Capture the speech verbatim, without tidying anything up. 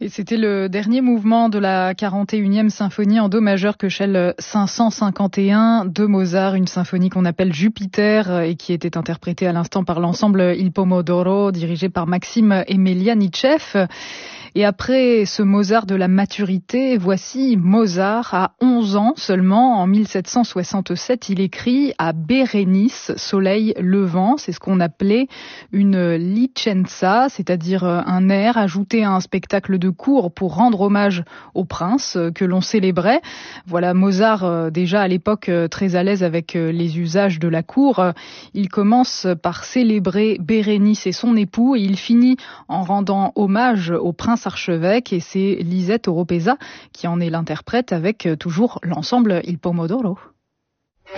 Et c'était le dernier mouvement de la quarante et unième symphonie en do majeur Köchel cinq cent cinquante et un de Mozart, une symphonie qu'on appelle Jupiter et qui était interprétée à l'instant par l'ensemble Il Pomodoro dirigé par Maxime Emelianitchev. Et après ce Mozart de la maturité, voici Mozart à onze ans seulement. En mille sept cent soixante-sept, il écrit à Bérénice, soleil levant. C'est ce qu'on appelait une licenza, c'est-à-dire un air ajouté à un spectacle de cour pour rendre hommage au prince que l'on célébrait. Voilà Mozart déjà à l'époque très à l'aise avec les usages de la cour. Il commence par célébrer Bérénice et son époux et il finit en rendant hommage au prince archevêque, et c'est Lisette Oropesa qui en est l'interprète avec toujours l'ensemble Il Pomodoro.